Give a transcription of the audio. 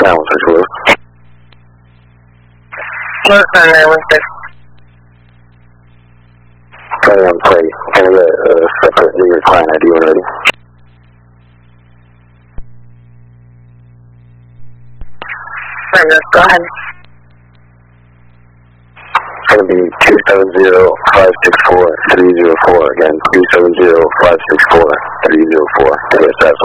Town 6 Planning on play. Can I get a separate New York client ID when ready? Go ahead. It's going to be 270-564-304. Again, 270-564-304. To get that